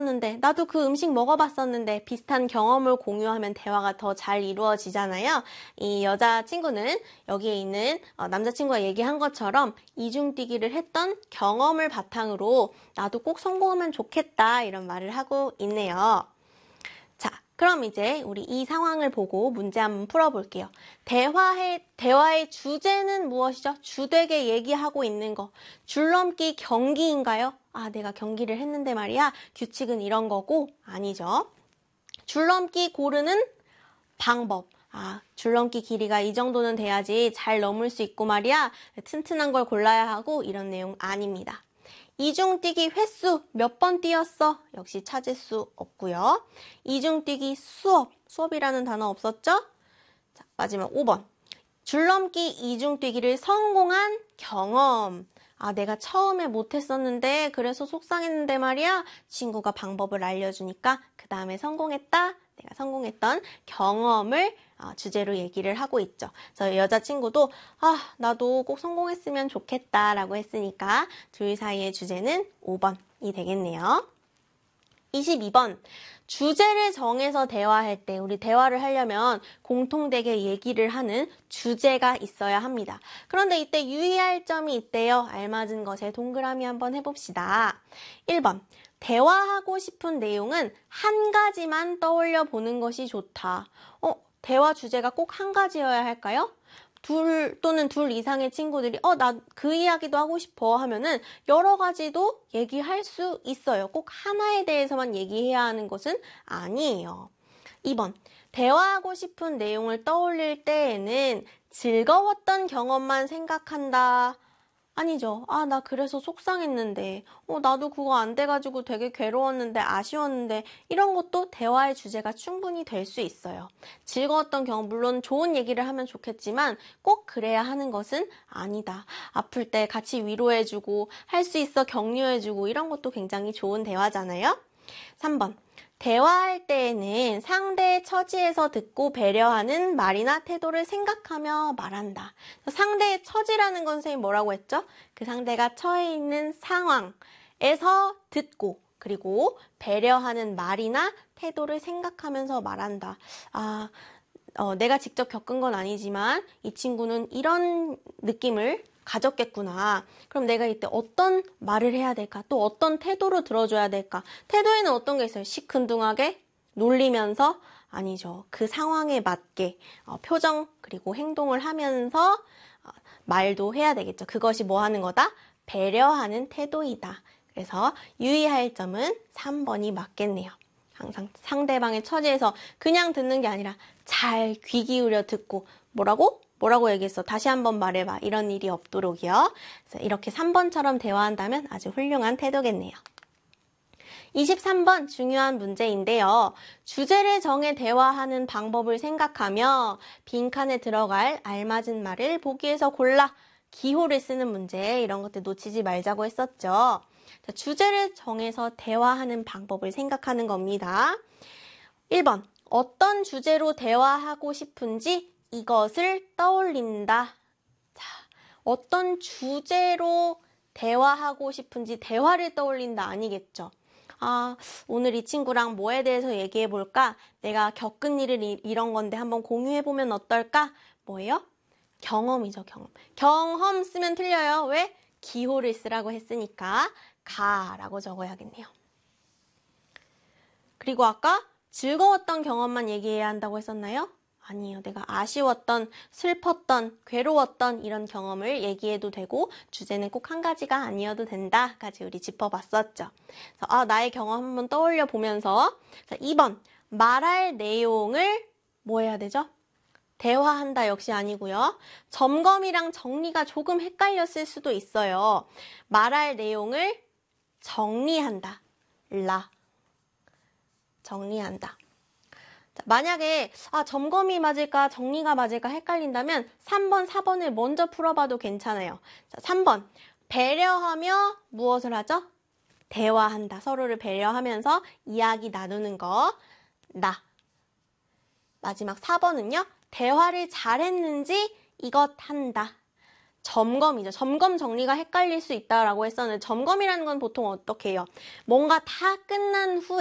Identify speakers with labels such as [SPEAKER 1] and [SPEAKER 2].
[SPEAKER 1] 는데 나도 그 음식 먹어봤었는데 비슷한 경험을 공유하면 대화가 더 잘 이루어지잖아요. 이 여자친구는 여기에 있는 남자친구가 얘기한 것처럼 이중뛰기를 했던 경험을 바탕으로 나도 꼭 성공하면 좋겠다 이런 말을 하고 있네요. 자, 그럼 이제 우리 이 상황을 보고 문제 한번 풀어볼게요. 대화의 주제는 무엇이죠? 주되게 얘기하고 있는 거. 줄넘기 경기인가요? 아, 내가 경기를 했는데 말이야. 규칙은 이런 거고 아니죠. 줄넘기 고르는 방법. 아, 줄넘기 길이가 이 정도는 돼야지 잘 넘을 수 있고 말이야. 튼튼한 걸 골라야 하고 이런 내용 아닙니다. 이중뛰기 횟수 몇 번 뛰었어? 역시 찾을 수 없고요. 이중뛰기 수업이라는 단어 없었죠? 자, 마지막 5번. 줄넘기 이중뛰기를 성공한 경험. 아, 내가 처음에 못했었는데 그래서 속상했는데 말이야. 친구가 방법을 알려주니까 그 다음에 성공했다. 내가 성공했던 경험을 주제로 얘기를 하고 있죠. 그래서 여자친구도 나도 꼭 성공했으면 좋겠다라고 했으니까 둘 사이의 주제는 5번이 되겠네요. 22번. 주제를 정해서 대화할 때 우리 대화를 하려면 공통되게 얘기를 하는 주제가 있어야 합니다. 그런데 이때 유의할 점이 있대요. 알맞은 것에 동그라미 한번 해봅시다. 1번. 대화하고 싶은 내용은 한 가지만 떠올려 보는 것이 좋다. 대화 주제가 꼭 한 가지여야 할까요? 둘 또는 둘 이상의 친구들이 나 그 이야기도 하고 싶어 하면은 여러 가지도 얘기할 수 있어요. 꼭 하나에 대해서만 얘기해야 하는 것은 아니에요. 2번. 대화하고 싶은 내용을 떠올릴 때에는 즐거웠던 경험만 생각한다. 아니죠. 나 그래서 속상했는데, 나도 그거 안 돼가지고 되게 괴로웠는데, 아쉬웠는데, 이런 것도 대화의 주제가 충분히 될 수 있어요. 즐거웠던 경험, 물론 좋은 얘기를 하면 좋겠지만, 꼭 그래야 하는 것은 아니다. 아플 때 같이 위로해주고, 할 수 있어 격려해주고, 이런 것도 굉장히 좋은 대화잖아요. 3번. 대화할 때에는 상대의 처지에서 듣고 배려하는 말이나 태도를 생각하며 말한다. 상대의 처지라는 건 선생님 뭐라고 했죠? 그 상대가 처해 있는 상황에서 듣고 그리고 배려하는 말이나 태도를 생각하면서 말한다. 내가 직접 겪은 건 아니지만 이 친구는 이런 느낌을 가졌겠구나. 그럼 내가 이때 어떤 말을 해야 될까? 또 어떤 태도로 들어줘야 될까? 태도에는 어떤 게 있어요? 시큰둥하게? 놀리면서? 아니죠. 그 상황에 맞게 표정 그리고 행동을 하면서 말도 해야 되겠죠. 그것이 뭐 하는 거다? 배려하는 태도이다. 그래서 유의할 점은 3번이 맞겠네요. 항상 상대방의 처지에서 그냥 듣는 게 아니라 잘 귀 기울여 듣고 뭐라고 얘기했어? 다시 한번 말해봐. 이런 일이 없도록이요. 그래서 이렇게 3번처럼 대화한다면 아주 훌륭한 태도겠네요. 23번 중요한 문제인데요. 주제를 정해 대화하는 방법을 생각하며 빈칸에 들어갈 알맞은 말을 보기에서 골라 기호를 쓰는 문제 이런 것들 놓치지 말자고 했었죠. 자, 주제를 정해서 대화하는 방법을 생각하는 겁니다. 1번. 어떤 주제로 대화하고 싶은지 이것을 떠올린다. 자, 어떤 주제로 대화하고 싶은지 대화를 떠올린다 아니겠죠. 오늘 이 친구랑 뭐에 대해서 얘기해 볼까? 내가 겪은 일을 이런 건데 한번 공유해 보면 어떨까? 뭐예요? 경험이죠, 경험. 경험 쓰면 틀려요. 왜? 기호를 쓰라고 했으니까 가라고 적어야겠네요. 그리고 아까 즐거웠던 경험만 얘기해야 한다고 했었나요? 아니에요. 내가 아쉬웠던, 슬펐던, 괴로웠던 이런 경험을 얘기해도 되고 주제는 꼭 한 가지가 아니어도 된다까지 우리 짚어봤었죠. 그래서 나의 경험 한번 떠올려 보면서 자, 2번 말할 내용을 뭐 해야 되죠? 대화한다 역시 아니고요. 점검이랑 정리가 조금 헷갈렸을 수도 있어요. 말할 내용을 정리한다. 정리한다. 자, 만약에 점검이 맞을까 정리가 맞을까 헷갈린다면 3번, 4번을 먼저 풀어봐도 괜찮아요. 자, 3번 배려하며 무엇을 하죠? 대화한다. 서로를 배려하면서 이야기 나누는 거. 마지막 4번은요. 대화를 잘했는지 이것 한다. 점검이죠. 점검 정리가 헷갈릴 수 있다라고 했었는데 점검이라는 건 보통 어떻게 해요? 뭔가 다 끝난 후에